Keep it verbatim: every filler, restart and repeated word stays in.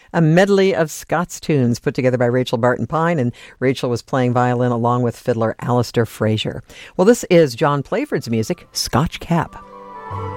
a medley of Scots tunes put together by Rachel Barton Pine, and Rachel was playing violin along with fiddler Alistair Fraser. Well, this is John Playford's music, Scotch Cap.